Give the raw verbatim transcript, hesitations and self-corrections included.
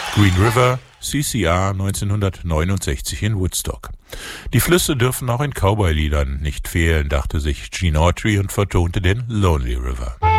Green River, C C R neunzehnhundertneunundsechzig in Woodstock. Die Flüsse dürfen auch in Cowboy-Liedern nicht fehlen, dachte sich Gene Autry und vertonte den Lonely River.